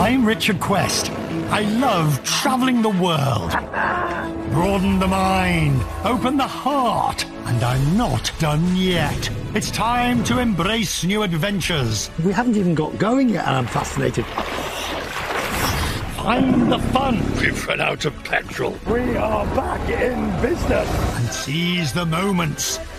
I'm Richard Quest. I love traveling the world. Broaden the mind, open the heart, and I'm not done yet. It's time to embrace new adventures. We haven't even got going yet, and I'm fascinated. Find the fun. We've run out of petrol. We are back in business. And seize the moments.